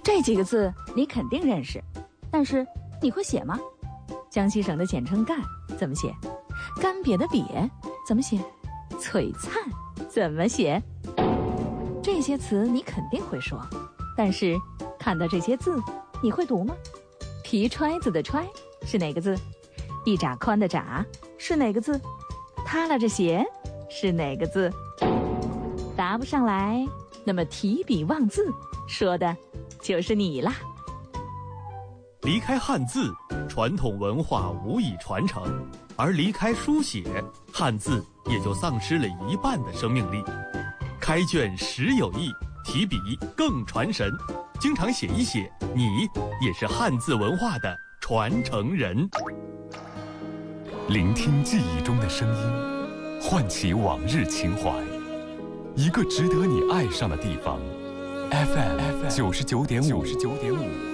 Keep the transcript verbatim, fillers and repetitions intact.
这几个字你肯定认识，但是你会写吗？江西省的简称赣怎么写？干瘪的瘪怎么写？璀璨怎么写？这些词你肯定会说，但是看到这些字你会读吗？皮揣子的揣是哪个字？一拃宽的拃是哪个字？塌拉着鞋是哪个字？答不上来，那么提笔忘字说的就是你啦。 离开汉字，传统文化无以传承，而离开书写，汉字也就丧失了一半的生命力。开卷实有益，提笔更传神。经常写一写，你也是汉字文化的传承人。 聆听记忆中的声音，唤起往日情怀，一个值得你爱上的地方。F M 九十九点五。